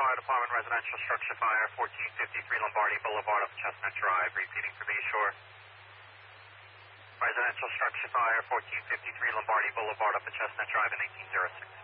Fire Department, residential structure fire, 1453 Lombardi Boulevard up Chestnut Drive, repeating for Bayshore. Residential structure fire, 1453 Lombardi Boulevard up Chestnut Drive in 1806.